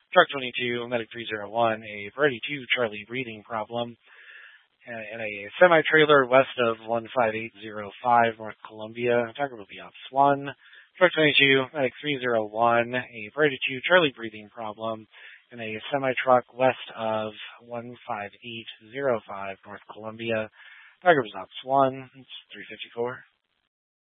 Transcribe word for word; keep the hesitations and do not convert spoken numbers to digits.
Truck twenty-two, Medic three zero one, a Variety two Charlie breathing problem, and a semi-trailer west of one five eight zero five North Columbia. Target will be Ops one. Truck twenty-two, Medic three zero one, a Variety two Charlie breathing problem, and a semi-truck west of one five eight zero five North Columbia. Target was Ops one. It's three fifty-four.